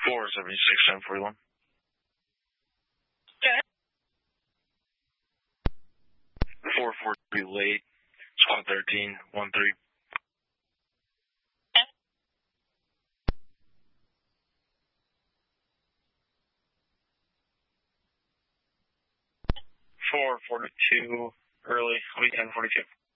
476-1041. Okay. 443 late, squad 13-13. 442 early, I'll be 1042.